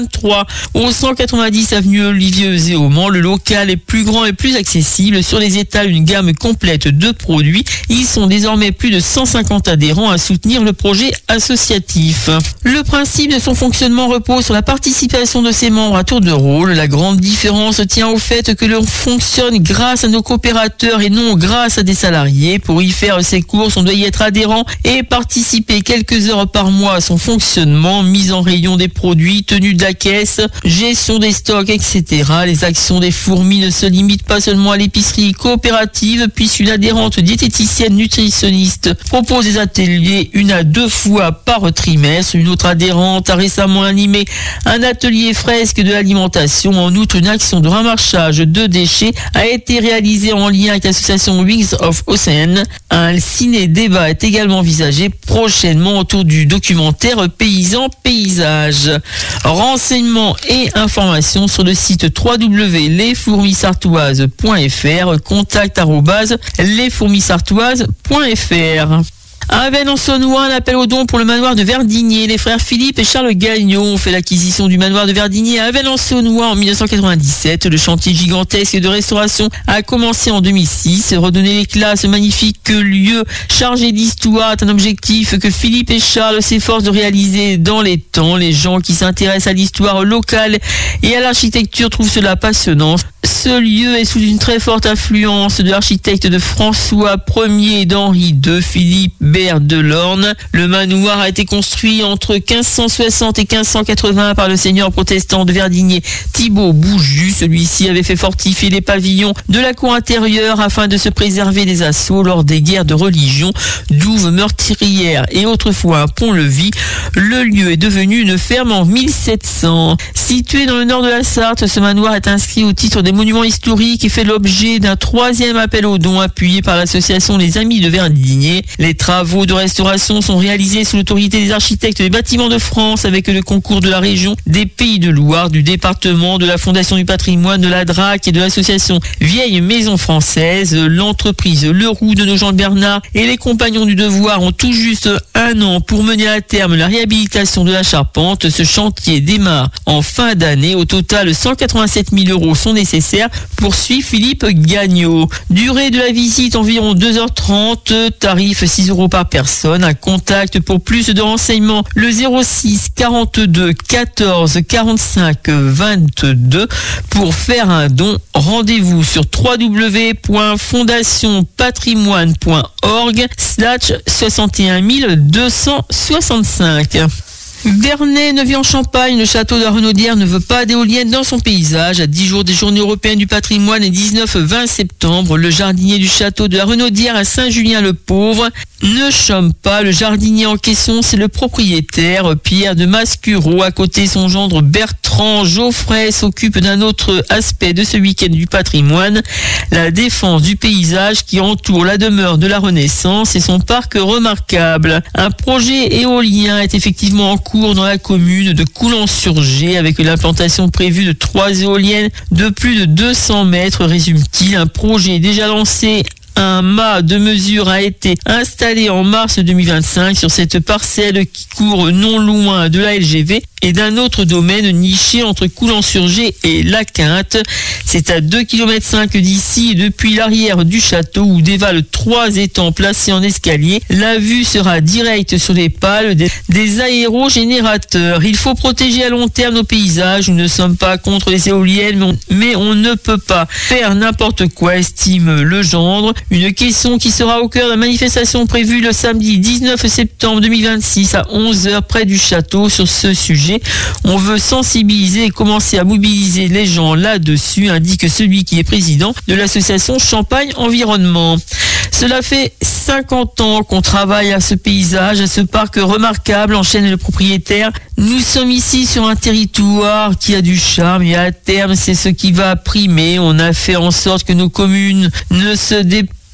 3 au 190 avenue Olivier au Mans. Le local est plus grand et plus accessible. Sur les étals, une gamme complète de produits. Ils sont désormais plus de 150 adhérents à soutenir le projet associatif. Le principe de son fonctionnement repose sur la participation de ses membres à tour de rôle. La grande différence tient au fait que l'on fonctionne grâce à nos coopérateurs et non grâce à des salariés. Pour y faire ses courses, on doit y être adhérent et participer quelques heures par mois à son fonctionnement, mise en rayon des produits, tenue de la caisse, gestion des stocks, etc. Les actions des fourmis ne se limitent pas seulement à l'épicerie coopérative, puisqu'une adhérente diététicienne nutritionniste propose des ateliers 1 à 2 fois par trimestre. Une autre adhérente a récemment animé un atelier fresque de l'alimentation. En outre, une action de ramassage de déchets a été réalisée en lien avec l'association Wings of Ocean. Un ciné-débat est également envisagé prochainement autour du documentaire Paysan-Paysage. Renseignements et informations sur le site www.lesfourmisartoises.fr, contact@lesfourmisartoises.fr. À Avesnes-en-Saônois, un appel aux dons pour le manoir de Verdigné. Les frères Philippe et Charles Gagnon ont fait l'acquisition du manoir de Verdigné à Avesnes-en-Saônois en 1997. Le chantier gigantesque de restauration a commencé en 2006. Redonner l'éclat à ce magnifique lieu chargé d'histoire est un objectif que Philippe et Charles s'efforcent de réaliser dans les temps. Les gens qui s'intéressent à l'histoire locale et à l'architecture trouvent cela passionnant. Ce lieu est sous une très forte influence de l'architecte de François Ier et d'Henri II, Philippe Bert de Lorne. Le manoir a été construit entre 1560 et 1580 par le seigneur protestant de Verdigné, Thibaut Bouju. Celui-ci avait fait fortifier les pavillons de la cour intérieure afin de se préserver des assauts lors des guerres de religion, douves meurtrières et autrefois un pont-levis. Le lieu est devenu une ferme en 1700. Situé dans le nord de la Sarthe, ce manoir est inscrit au titre des monuments historiques et fait l'objet d'un 3e appel aux dons appuyé par l'association Les Amis de Verdigné. Les travaux de restauration sont réalisés sous l'autorité des architectes des bâtiments de France avec le concours de la région, des Pays de Loire, du département, de la Fondation du patrimoine, de la DRAC et de l'association Vieille Maison Française. L'entreprise Le Roux de Nogent-Bernard et les Compagnons du Devoir ont tout juste 1 an pour mener à terme la réhabilitation de la charpente. Ce chantier démarre en fin d'année. Au total, 187 000 € sont nécessaires, poursuit Philippe Gagnon. Durée de la visite environ 2h30, tarif 6 € par personne. Un contact pour plus de renseignements, le 06 42 14 45 22. Pour faire un don, rendez-vous sur www.fondationpatrimoine.org/61 265. Vernet, Neuvy-en-Champagne, le château de la Renaudière ne veut pas d'éoliennes dans son paysage. À 10 jours des Journées européennes du patrimoine et 19-20 septembre, le jardinier du château de la Renaudière à Saint-Julien-le-Pauvre ne chôme pas. Le jardinier en question, c'est le propriétaire Pierre de Mascureau. À côté, son gendre Bertrand Geoffrey s'occupe d'un autre aspect de ce week-end du patrimoine, la défense du paysage qui entoure la demeure de la Renaissance et son parc remarquable. Un projet éolien est effectivement en cours dans la commune de Coulances-sur-Gé avec l'implantation prévue de 3 éoliennes de plus de 200 mètres, résume-t-il. Un projet déjà lancé. Un mât de mesure a été installé en mars 2025 sur cette parcelle qui court non loin de la LGV et d'un autre domaine niché entre Coulances-sur-Gé et La Quinte. C'est à 2,5 km d'ici et depuis l'arrière du château où dévalent 3 étangs placés en escalier. La vue sera directe sur les pales des aérogénérateurs. Il faut protéger à long terme nos paysages. Nous ne sommes pas contre les éoliennes, mais on ne peut pas faire n'importe quoi, estime le gendre. Une question qui sera au cœur de la manifestation prévue le samedi 19 septembre 2026 à 11h près du château sur ce sujet. On veut sensibiliser et commencer à mobiliser les gens là-dessus, indique celui qui est président de l'association Champagne Environnement. Cela fait 50 ans qu'on travaille à ce paysage, à ce parc remarquable, enchaîne le propriétaire. Nous sommes ici sur un territoire qui a du charme et à terme, c'est ce qui va primer. On a fait en sorte que nos communes ne se dépassent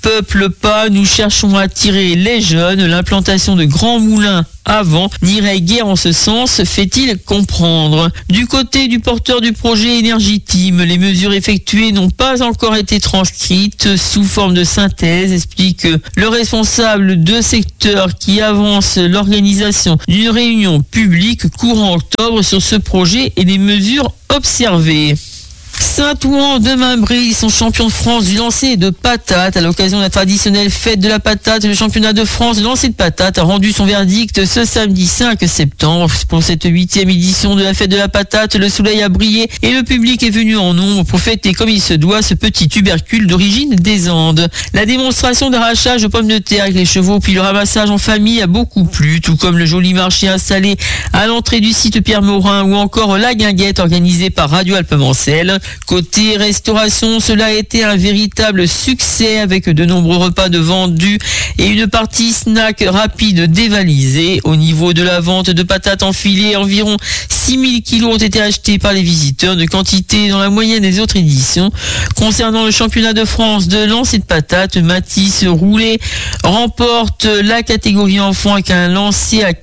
peuple pas, nous cherchons à attirer les jeunes. L'implantation de grands moulins avant n'irait guère en ce sens, fait-il comprendre. Du côté du porteur du projet Énergie Team, les mesures effectuées n'ont pas encore été transcrites sous forme de synthèse, explique le responsable de secteur qui avance l'organisation d'une réunion publique courant octobre sur ce projet et les mesures observées. Saint-Ouen de Mainbry sont champions de France du lancer de patates. À l'occasion de la traditionnelle fête de la patate, le championnat de France de lancer de patates a rendu son verdict ce samedi 5 septembre. Pour cette 8e édition de la fête de la patate, le soleil a brillé et le public est venu en nombre pour fêter comme il se doit ce petit tubercule d'origine des Andes. La démonstration d'arrachage de pommes de terre avec les chevaux puis le ramassage en famille a beaucoup plu, tout comme le joli marché installé à l'entrée du site Pierre-Maurin ou encore la guinguette organisée par Radio Alpemancel. Côté restauration, cela a été un véritable succès avec de nombreux repas de vendus et une partie snack rapide dévalisée. Au niveau de la vente de patates enfilées, environ 6000 kilos ont été achetés par les visiteurs, de quantité dans la moyenne des autres éditions. Concernant le championnat de France de lancer de patates, Mathis Roulet remporte la catégorie enfant avec un lancer à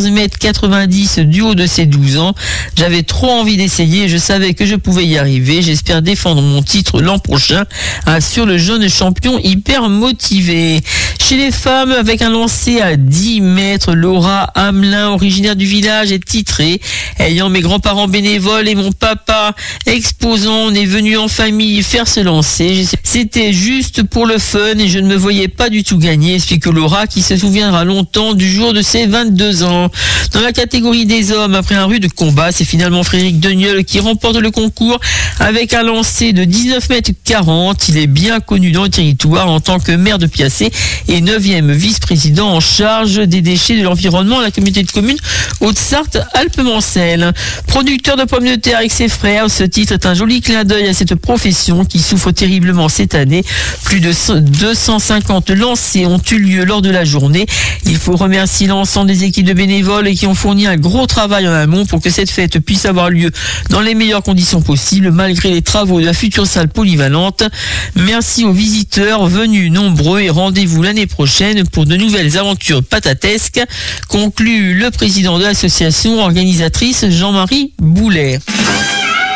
14,90 m du haut de ses 12 ans. J'avais trop envie d'essayer, je savais que je pouvais y arriver. J'espère défendre mon titre l'an prochain, assure le jeune champion hyper motivé. Chez les femmes, avec un lancer à 10 mètres, Laura Hamelin, originaire du village, est titrée. Ayant mes grands-parents bénévoles et mon papa exposant, on est venu en famille faire ce lancer. C'était juste pour le fun et je ne me voyais pas du tout gagner, explique Laura, qui se souviendra longtemps du jour de ses 22 ans. Dans la catégorie des hommes, après un rude combat, c'est finalement Frédéric Degneul qui remporte le concours avec un lancer de 19,40 m. Il est bien connu dans le territoire en tant que maire de Piacé et 9e vice-président en charge des déchets de l'environnement à la communauté de communes Haute-Sarthe Alpemancel. Producteur de pommes de terre avec ses frères, ce titre est un joli clin d'œil à cette profession qui souffre terriblement cette année. Plus de 250 lancers ont eu lieu lors de la journée. Il faut remercier l'ensemble des équipes de bénévoles qui ont fourni un gros travail en amont pour que cette fête puisse avoir lieu dans les meilleures conditions possibles, malgré les travaux de la future salle polyvalente. Merci aux visiteurs venus nombreux et rendez-vous l'année prochaine pour de nouvelles aventures patatesques, conclut le président de l'association organisatrice Jean-Marie Boulet.